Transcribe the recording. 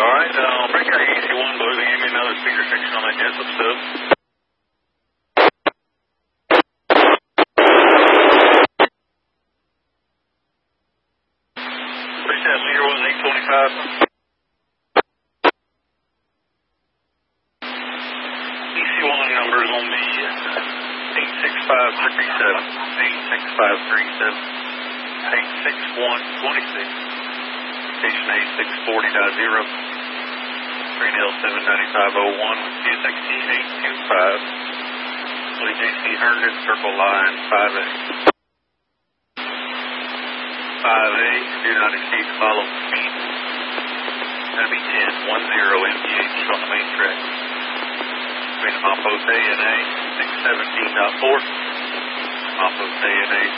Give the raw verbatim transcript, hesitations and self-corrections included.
Alright, um, breaker E C one, boys, give me another speaker section on that Jessup stuff. Push that leader was eight twenty-five. E C one numbers on the eight six five three seven, eight six five three seven, eight six one two six, station eight six forty point zero, three L seven nine five oh one, C S X T eight two five, J C Herndon, circle line five A. five A, do not exceed the following speed. That'll be ten ten M P H on the main track. Between Mopos A and A, six seventeen point four. Mopos A and A.